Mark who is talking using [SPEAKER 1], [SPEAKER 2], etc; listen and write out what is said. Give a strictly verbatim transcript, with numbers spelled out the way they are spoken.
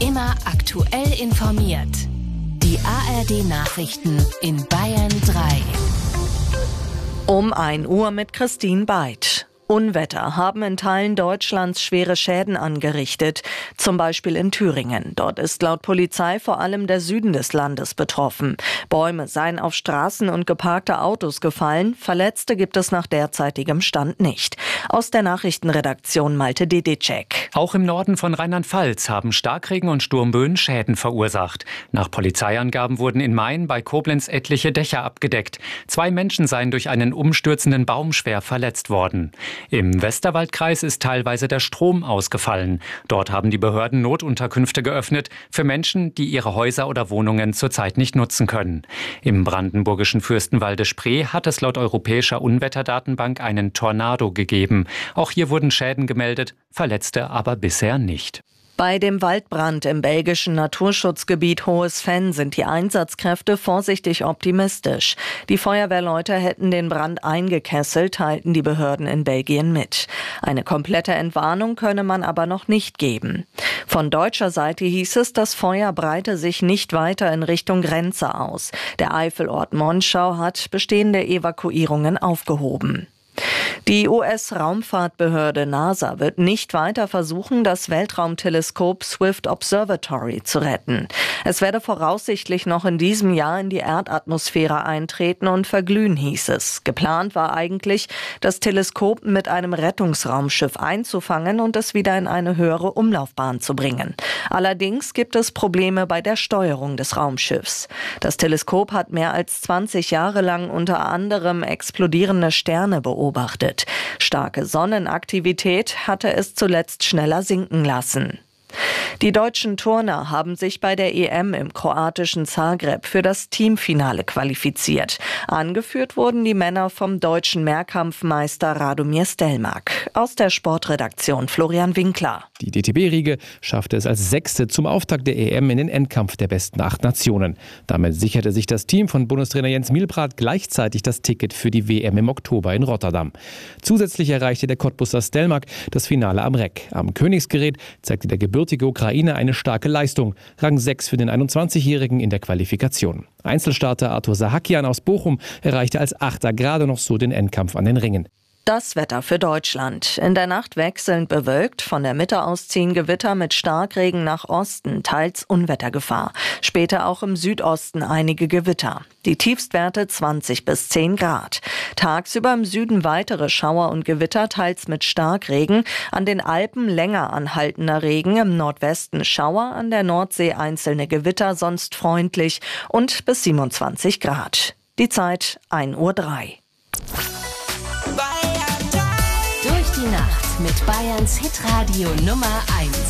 [SPEAKER 1] Immer aktuell informiert. Die A R D-Nachrichten in Bayern drei.
[SPEAKER 2] Um ein Uhr mit Christine Beid. Unwetter haben in Teilen Deutschlands schwere Schäden angerichtet, zum Beispiel in Thüringen. Dort ist laut Polizei vor allem der Süden des Landes betroffen. Bäume seien auf Straßen und geparkte Autos gefallen. Verletzte gibt es nach derzeitigem Stand nicht. Aus der Nachrichtenredaktion Malte Dedicek.
[SPEAKER 3] Auch im Norden von Rheinland-Pfalz haben Starkregen und Sturmböen Schäden verursacht. Nach Polizeiangaben wurden in Main bei Koblenz etliche Dächer abgedeckt. Zwei Menschen seien durch einen umstürzenden Baum schwer verletzt worden. Im Westerwaldkreis ist teilweise der Strom ausgefallen. Dort haben die Behörden Notunterkünfte geöffnet für Menschen, die ihre Häuser oder Wohnungen zurzeit nicht nutzen können. Im brandenburgischen Fürstenwalde Spree hat es laut europäischer Unwetterdatenbank einen Tornado gegeben. Auch hier wurden Schäden gemeldet, Verletzte aber bisher nicht.
[SPEAKER 2] Bei dem Waldbrand im belgischen Naturschutzgebiet Hohes Venn sind die Einsatzkräfte vorsichtig optimistisch. Die Feuerwehrleute hätten den Brand eingekesselt, teilten die Behörden in Belgien mit. Eine komplette Entwarnung könne man aber noch nicht geben. Von deutscher Seite hieß es, das Feuer breite sich nicht weiter in Richtung Grenze aus. Der Eifelort Monschau hat bestehende Evakuierungen aufgehoben. Die U S-Raumfahrtbehörde NASA wird nicht weiter versuchen, das Weltraumteleskop Swift Observatory zu retten. Es werde voraussichtlich noch in diesem Jahr in die Erdatmosphäre eintreten und verglühen, hieß es. Geplant war eigentlich, das Teleskop mit einem Rettungsraumschiff einzufangen und es wieder in eine höhere Umlaufbahn zu bringen. Allerdings gibt es Probleme bei der Steuerung des Raumschiffs. Das Teleskop hat mehr als zwanzig Jahre lang unter anderem explodierende Sterne beobachtet. Starke Sonnenaktivität hatte es zuletzt schneller sinken lassen. Die deutschen Turner haben sich bei der E M im kroatischen Zagreb für das Teamfinale qualifiziert. Angeführt wurden die Männer vom deutschen Mehrkampfmeister Radomir Stelmak. Aus der Sportredaktion Florian Winkler.
[SPEAKER 4] Die D T B-Riege schaffte es als Sechste zum Auftakt der E M in den Endkampf der besten acht Nationen. Damit sicherte sich das Team von Bundestrainer Jens Mielbrath gleichzeitig das Ticket für die W M im Oktober in Rotterdam. Zusätzlich erreichte der Cottbusser Stelmak das Finale am Reck. Am Königsgerät zeigte der gebürtige Ukrainer eine starke Leistung. Rang sechs für den einundzwanzigjährigen in der Qualifikation. Einzelstarter Arthur Sahakian aus Bochum erreichte als Achter gerade noch so den Endkampf an den Ringen.
[SPEAKER 2] Das Wetter für Deutschland. In der Nacht wechselnd bewölkt, von der Mitte aus ziehen Gewitter mit Starkregen nach Osten, teils Unwettergefahr. Später auch im Südosten einige Gewitter. Die Tiefstwerte zwanzig bis zehn Grad. Tagsüber im Süden weitere Schauer und Gewitter, teils mit Starkregen. An den Alpen länger anhaltender Regen, im Nordwesten Schauer, an der Nordsee einzelne Gewitter, sonst freundlich und bis siebenundzwanzig Grad. Die Zeit ein Uhr drei.
[SPEAKER 1] Durch die Nacht mit Bayerns Hitradio Nummer eins.